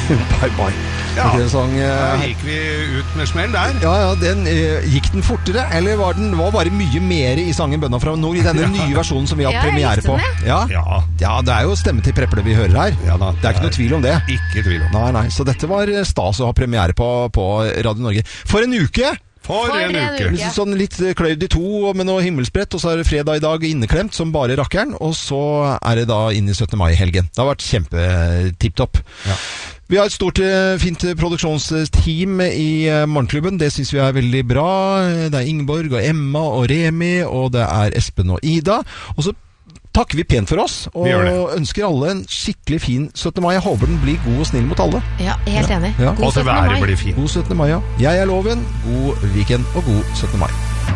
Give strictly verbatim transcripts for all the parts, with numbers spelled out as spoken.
Bye bye. Ja, en sang, da gikk vi ut med smell der. Ja, ja, den, uh, gikk den fortere, eller var den var bare mye mer i sangen Bønna fra Nord, i denne nye versjonen som vi har ja, premiere på? Ja, ja. ja, det er jo stemme til Preple vi hører her. Ja, da, det er ikke noe tvil om det. Ikke tvil om. Nei, nei, så dette var stas å ha premiere på, på Radio Norge. For en uke! For, For en, en uke. uke. Sånn litt kløyd i to med noe himmelsbrett, og så er det fredag i dag inneklemt som bare rakkeren, og så er det da inn i syttende mai-helgen. Det har vært kjempetipptopp. Ja. Vi har et stort, fint produksjonsteam i Morgenklubben. Det synes vi er veldig bra. Det er Ingeborg og Emma og Remi, og det er Espen og Ida. Og så takker vi pent for oss, og ønsker alle en skikkelig fin syttende mai. Jeg håper den blir god og snill mot alle. Ja, helt enig. Ja. God syttende mai. Blir fin. God syttende mai, ja. Jeg er Loven. God weekend og god syttende mai.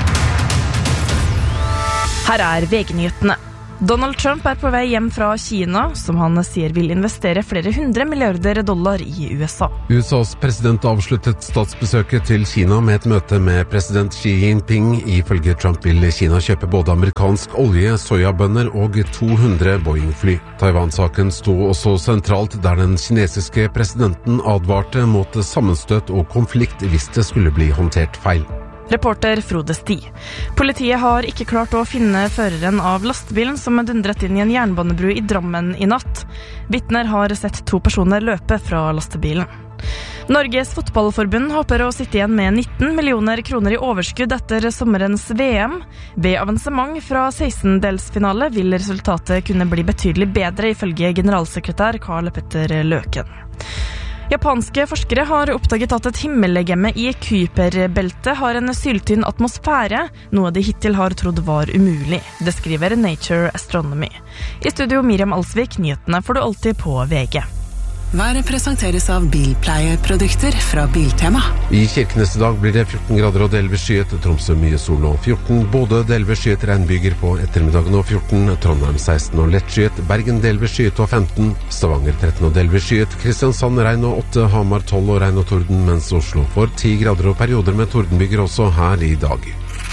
Her er V G-nyhetene. Donald Trump er på vei hjem fra Kina, som han sier vil investere flere hundre milliarder dollar i U S A. U S A's president avsluttet statsbesøket til Kina med et møte med president Xi Jinping. Ifølge Trump vil Kina kjøpe både amerikansk olje, soyabønner og to hundre Boeing-fly. Taiwan-saken sto også sentralt, der den kinesiske presidenten advarte mot sammenstøt og konflikt hvis det skulle bli håndtert feil. Reporter Frode Sti. Politiet har ikke klart å finne føreren av lastebilen som dundret inn i en jernbanebru i Drammen i natt. Vitner har sett to personer løpe fra lastebilen. Norges fotballforbund håper å sitte igjen med nitten millioner kroner i overskudd etter sommerens V M. Ved avansement fra sekstendelsfinale vil resultatet kunne bli betydelig bedre, ifølge generalsekretær Karl Petter Løken. Japanske forskere har oppdaget at et himmellegeme i Kuiperbeltet har en syltynn atmosfære, noe de hittil har trodd var umulig. Det skriver Nature Astronomy. I studio Miriam Alsvik, nyhetene får du alltid på V G. Været presenteres av bilpleieprodukter fra Biltema. I Kirkenes i dag blir det fjorten grader og delvis skyet, Tromsø mye sol og fjorten, Bodø delvis skyet regnbyger på ettermiddagen og fjorten, Trondheim seksten og lett skyet, Bergen delvis skyet og femten, Stavanger tretten og delvis skyet, Kristiansand regn og åtte, Hamar tolv og regn og torden, mens Oslo får ti grader og perioder med tordenbyger også her i dag.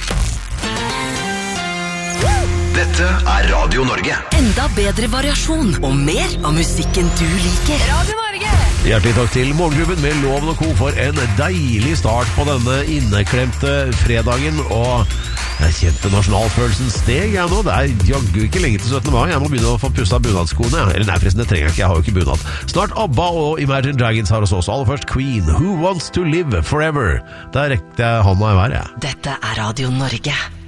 Dette er Radio Norge. Enda bedre variasjon og mer av musikken du liker. Radio Norge! Hjertelig takk til Morgenklubben med Loven og Co. for en deilig start på denne inneklemte fredagen. Og jeg kjente nasjonalfølelsen steg jeg nå. Det er jaggu ikke lenge til syttende mai. Jeg må begynne å få pusset bunadskoene. Eller nei, forresten, det trenger jeg ikke. Jeg har jo ikke bunad. Snart ABBA og Imagine Dragons har hos oss. Aller først Queen. Who Wants to Live Forever? Der rekte jeg hånda i været. Dette er Radio Norge.